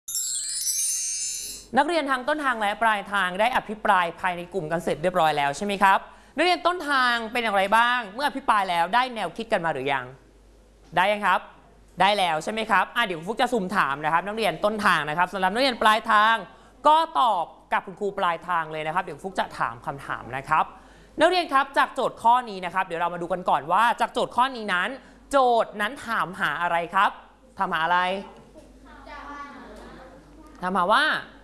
นักเรียนทางต้นทางและปลายทางได้อภิปรายภายในกลุ่มกันเสร็จเรียบร้อยแล้วใช่ไหมครับนักเรียนต้นทางเป็นอย่างไรบ้างเมื่ออภิปรายแล้วได้แนวคิดกันมาหรือยังได้ยังครับได้แล้วใช่ไหมครับเดี๋ยวฟุกจะสุ่มถามนะครับนักเรียนต้นทางนะครับสำหรับนักเรียนปลายทางก็ตอบกับคุณครูปลายทางเลยนะครับเดี๋ยวฟุกจะถามคำถามนะครับนักเรียนครับจากโจทย์ข้อนี้นะครับเดี๋ยวเรามาดูกันก่อนว่าจากโจทย์ข้อนี้นั้นโจทย์นั้นถามหาอะไรครับถามหาอะไรถามหาว่า